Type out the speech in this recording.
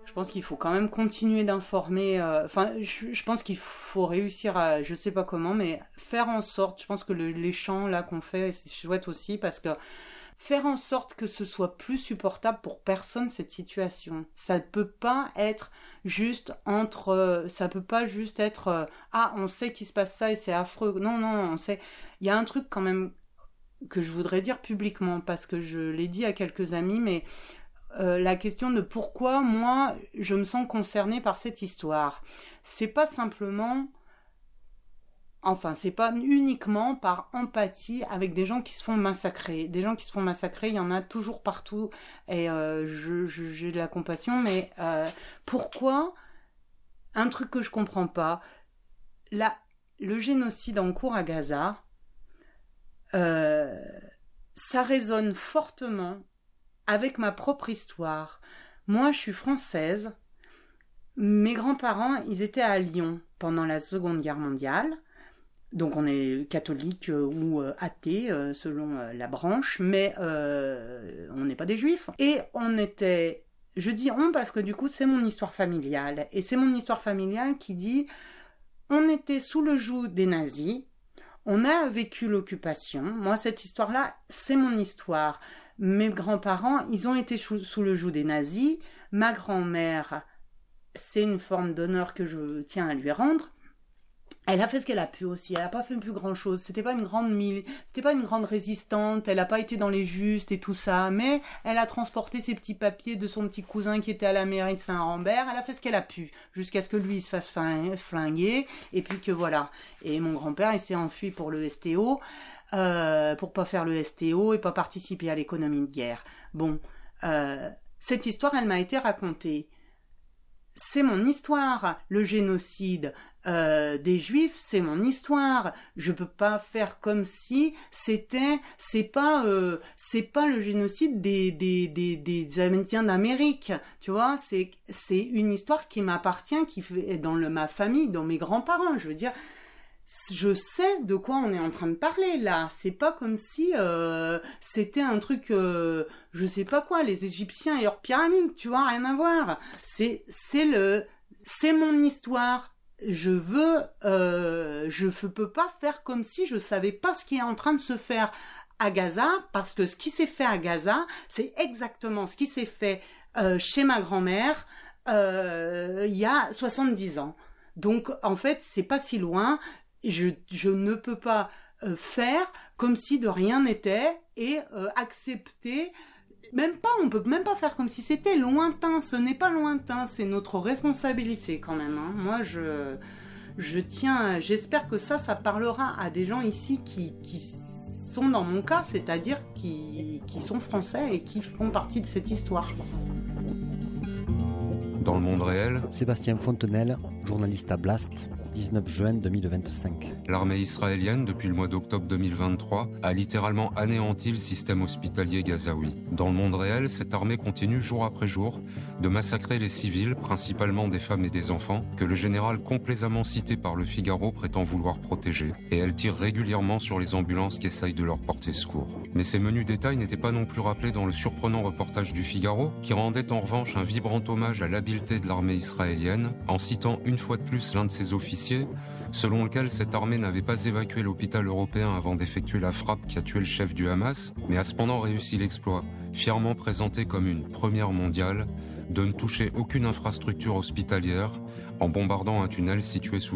Je pense qu'il faut quand même continuer d'informer. Je pense qu'il faut réussir à, je sais pas comment, mais faire en sorte. Je pense que les chants là qu'on fait, c'est chouette aussi parce que faire en sorte que ce soit plus supportable pour personne cette situation. Ça ne peut pas être juste ça peut pas juste être ah on sait qu'il se passe ça et c'est affreux. Non, on sait. Il y a un truc quand même que je voudrais dire publiquement parce que je l'ai dit à quelques amis, mais la question de pourquoi moi je me sens concernée par cette histoire. C'est pas simplement, c'est pas uniquement par empathie avec des gens qui se font massacrer. Des gens qui se font massacrer, il y en a toujours partout et j'ai de la compassion, mais pourquoi un truc que je comprends pas, le génocide en cours à Gaza, ça résonne fortement avec ma propre histoire. Moi, je suis française. Mes grands-parents, ils étaient à Lyon pendant la Seconde Guerre mondiale. Donc, on est catholique ou athée, selon la branche, mais on n'est pas des juifs. Et on était... Je dis on parce que du coup, c'est mon histoire familiale. Et c'est mon histoire familiale qui dit... On était sous le joug des nazis. On a vécu l'occupation. Moi, cette histoire-là, c'est mon histoire. Mes grands-parents, ils ont été sous le joug des nazis. Ma grand-mère, c'est une forme d'honneur que je tiens à lui rendre. Elle a fait ce qu'elle a pu aussi. Elle n'a pas fait plus grand-chose. C'était pas une grande résistante. Elle n'a pas été dans les justes et tout ça. Mais elle a transporté ses petits papiers de son petit cousin qui était à la mairie de Saint-Rambert. Elle a fait ce qu'elle a pu. Jusqu'à ce que lui, il se fasse flinguer. Et puis que voilà. Et mon grand-père, il s'est enfui pour le STO. Pour pas faire le STO et pas participer à l'économie de guerre. Bon. Cette histoire, elle m'a été racontée. C'est mon histoire. Le génocide des Juifs, c'est mon histoire. Je peux pas faire comme si c'est pas le génocide des Amérindiens d'Amérique. Tu vois, c'est une histoire qui m'appartient, qui fait dans ma famille, dans mes grands-parents. Je veux dire, je sais de quoi on est en train de parler là. C'est pas comme si c'était un truc, je sais pas quoi, les Égyptiens et leurs pyramides, tu vois, rien à voir. C'est mon histoire. Je peux pas faire comme si je savais pas ce qui est en train de se faire à Gaza, parce que ce qui s'est fait à Gaza, c'est exactement ce qui s'est fait chez ma grand-mère il y a 70 ans. Donc en fait, c'est pas si loin. Je ne peux pas faire comme si de rien n'était et accepter. On peut même pas faire comme si c'était lointain. Ce n'est pas lointain, c'est notre responsabilité quand même. Hein. Moi, je tiens. J'espère que ça parlera à des gens ici qui sont dans mon cas, c'est-à-dire qui sont français et qui font partie de cette histoire. Dans le monde réel, Sébastien Fontenelle, journaliste à Blast, 19 juin 2025. L'armée israélienne, depuis le mois d'octobre 2023, a littéralement anéanti le système hospitalier gazaoui. Dans le monde réel, cette armée continue jour après jour de massacrer les civils, principalement des femmes et des enfants, que le général complaisamment cité par le Figaro prétend vouloir protéger. Et elle tire régulièrement sur les ambulances qui essayent de leur porter secours. Mais ces menus détails n'étaient pas non plus rappelés dans le surprenant reportage du Figaro, qui rendait en revanche un vibrant hommage à l'habileté de l'armée israélienne, en citant une fois de plus l'un de ses officiers, selon lequel cette armée n'avait pas évacué l'hôpital européen avant d'effectuer la frappe qui a tué le chef du Hamas, mais a cependant réussi l'exploit, fièrement présenté comme une première mondiale, de ne toucher aucune infrastructure hospitalière en bombardant un tunnel situé sous